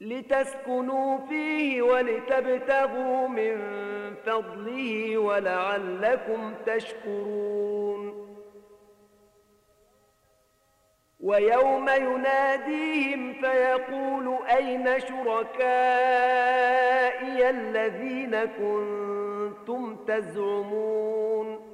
لتسكنوا فيه ولتبتغوا من فضله ولعلكم تشكرون. ويوم يناديهم فيقول أين شركائي الذين كنتم تزعمون